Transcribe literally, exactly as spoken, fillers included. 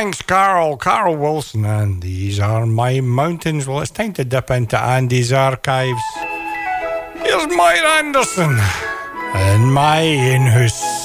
Thanks, Carol. Carol Wilson. And these are my mountains. Well, it's time to dip into Andy's archives. Here's Moira Anderson and my in-house.